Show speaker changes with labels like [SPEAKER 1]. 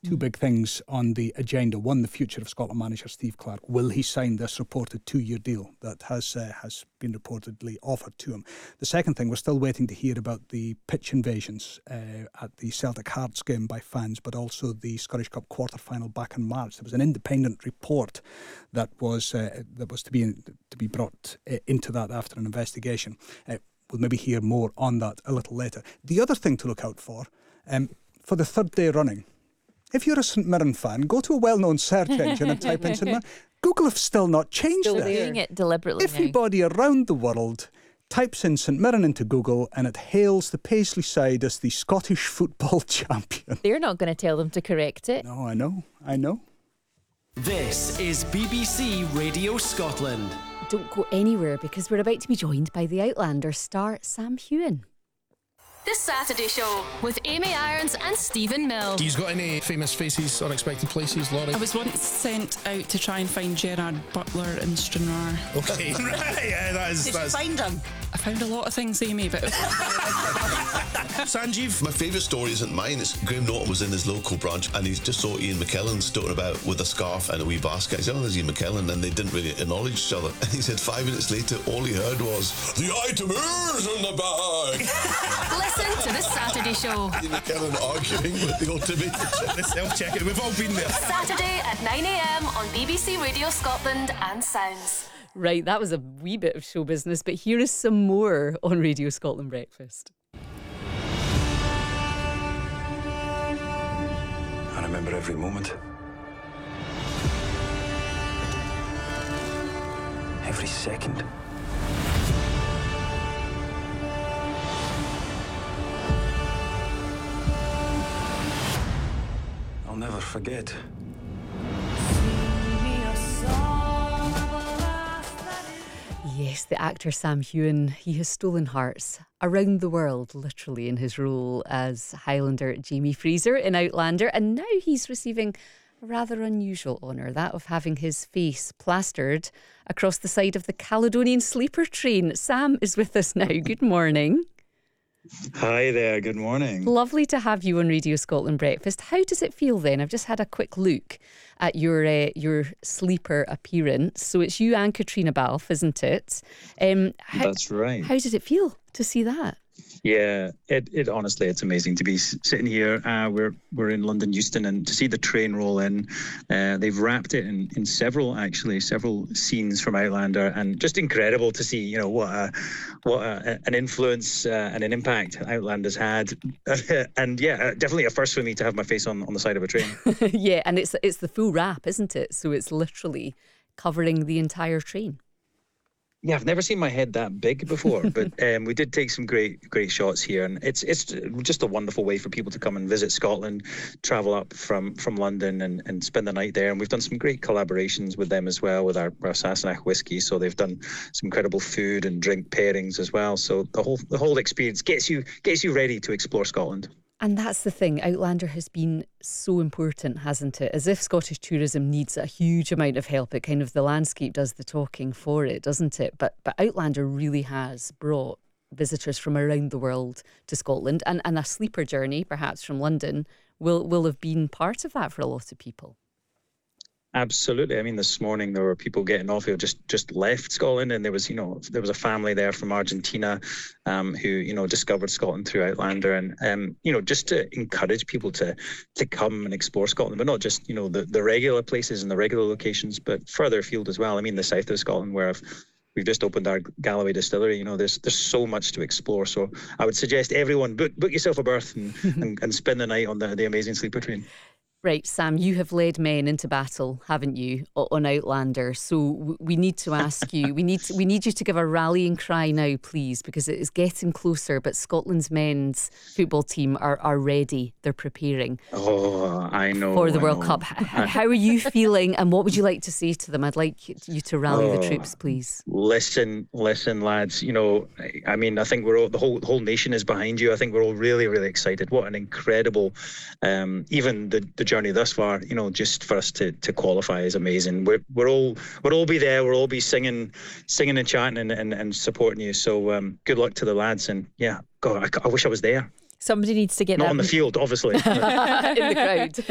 [SPEAKER 1] two big things on the agenda. One, the future of Scotland manager Steve Clarke. Will he sign this reported 2-year deal that has been reportedly offered to him? The second thing, we're still waiting to hear about the pitch invasions at the Celtic Hearts game by fans, but also the Scottish Cup quarter-final back in March. There was an independent report that was to be brought into that after an investigation. We'll maybe hear more on that a little later. The other thing to look out for the third day running, if you're a St Mirren fan, go to a well-known search engine and type in St Mirren. Google have still not changed
[SPEAKER 2] Still
[SPEAKER 1] it.
[SPEAKER 2] doing it deliberately.
[SPEAKER 1] Everybody around the world types in St Mirren into Google and it hails the Paisley side as the Scottish football champion.
[SPEAKER 2] They're not going to tell them to correct it.
[SPEAKER 1] No, I know.
[SPEAKER 3] This is BBC Radio Scotland.
[SPEAKER 2] Don't go anywhere because we're about to be joined by the Outlander star Sam Heughan.
[SPEAKER 4] The Saturday Show with Amy Irons and Stephen Mill.
[SPEAKER 5] Do you got any famous faces, unexpected places, Laurie?
[SPEAKER 6] I was once sent out to try and find Gerard Butler in Stranraer.
[SPEAKER 5] Okay, right, yeah, that's...
[SPEAKER 6] Did you find him? I found a lot of things, Amy, but...
[SPEAKER 5] Sanjeev?
[SPEAKER 7] My favourite story isn't mine. It's Graham Norton was in his local branch and he just saw Ian McKellen stoating about with a scarf and a wee basket. He said, oh, there's Ian McKellen, and they didn't really acknowledge each other. And he said 5 minutes later, all he heard was, the item is in the bag.
[SPEAKER 4] Listen to The Saturday Show.
[SPEAKER 7] Ian McKellen arguing with the automated
[SPEAKER 5] The self-checking, we've all been there.
[SPEAKER 4] Saturday at 9 a.m. on BBC Radio Scotland and Sounds.
[SPEAKER 2] Right, that was a wee bit of show business, but here is some more on Radio Scotland Breakfast.
[SPEAKER 8] I remember every moment. Every second. I'll never forget.
[SPEAKER 2] Yes, the actor Sam Heughan, he has stolen hearts around the world, literally, in his role as Highlander Jamie Fraser in Outlander. And now he's receiving a rather unusual honour, that of having his face plastered across the side of the Caledonian Sleeper train. Sam is with us now. Good morning.
[SPEAKER 9] Hi there, good morning.
[SPEAKER 2] Lovely to have you on Radio Scotland Breakfast. How does it feel then? I've just had a quick look at your sleeper appearance. So it's you and Katrina Balfe, isn't it?
[SPEAKER 9] That's right.
[SPEAKER 2] How did it feel to see that?
[SPEAKER 9] Yeah, it honestly, it's amazing to be sitting here. We're in London Euston, and to see the train roll in. They've wrapped it in several scenes from Outlander, and just incredible to see, what an influence and an impact Outlander's had. And yeah, definitely a first for me to have my face on the side of a train.
[SPEAKER 2] Yeah, and it's the full wrap, isn't it? So it's literally covering the entire train.
[SPEAKER 9] Yeah, I've never seen my head that big before, but we did take some great shots here, and it's just a wonderful way for people to come and visit Scotland, travel up from London and spend the night there. And we've done some great collaborations with them as well, with our Sassenach whiskey. So they've done some incredible food and drink pairings as well. So the whole experience gets you ready to explore Scotland.
[SPEAKER 2] And that's the thing, Outlander has been so important, hasn't it? As if Scottish tourism needs a huge amount of help. It kind of, the landscape does the talking for it, doesn't it? But Outlander really has brought visitors from around the world to Scotland, and a sleeper journey, perhaps from London, will have been part of that for a lot of people.
[SPEAKER 9] Absolutely. I mean, this morning there were people getting off who just left Scotland, and there was a family there from Argentina who discovered Scotland through Outlander, and just to encourage people to come and explore Scotland, but not just the regular places and the regular locations, but further afield as well. I mean, the south of Scotland, where we've just opened our Galloway distillery. There's so much to explore. So I would suggest everyone book yourself a berth and spend the night on the amazing sleeper train.
[SPEAKER 2] Right, Sam, you have led men into battle, haven't you, on Outlander? So we need to ask you, we need you to give a rallying cry now, please, because it is getting closer, but Scotland's men's football team are ready. They're preparing.
[SPEAKER 9] Oh, I know.
[SPEAKER 2] For the World Cup. How are you feeling, and what would you like to say to them? I'd like you to rally the troops, please.
[SPEAKER 9] Listen, lads. I mean, I think we're all, the whole nation is behind you. I think we're all really, really excited. What an incredible, even the journey thus far, just for us to qualify is amazing. We'll all be there. We'll all be singing and chanting and supporting you. So good luck to the lads. And yeah, God, I wish I was there.
[SPEAKER 2] Somebody needs to get
[SPEAKER 9] not
[SPEAKER 2] that
[SPEAKER 9] on the field, obviously.
[SPEAKER 2] in the crowd.